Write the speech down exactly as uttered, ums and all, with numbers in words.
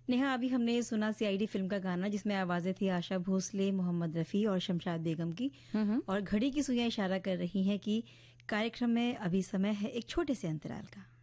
नेहा, अभी हमने सुना सीआईडी फिल्म का गाना जिसमें आवाजें थी आशा भोसले, मोहम्मद रफी और शमशाद बेगम की। और घड़ी की सुइयां इशारा कर रही हैं कि कार्यक्रम में अभी समय है एक छोटे से अंतराल का।